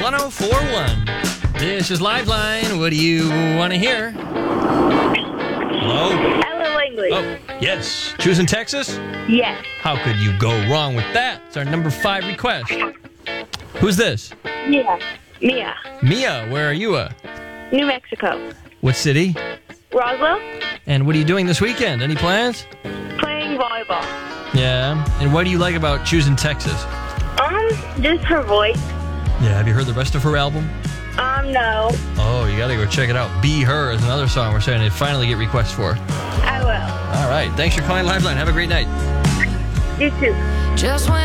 1041. This is Liveline. What do you want to hear? Hello? Ella Langley. Oh, yes. Choosing Texas? Yes. How could you go wrong with that? It's our number 5 request. Who's this? Yeah. Mia. Mia, where are you? New Mexico. What city? Roswell. And what are you doing this weekend? Any plans? Playing volleyball. Yeah. And what do you like about choosing Texas? Just her voice. Yeah, have you heard the rest of her album? No. Oh, you gotta go check it out. Be Her is another song we're starting to finally get requests for. I will. All right. Thanks for calling Liveline. Have a great night. You too. Just when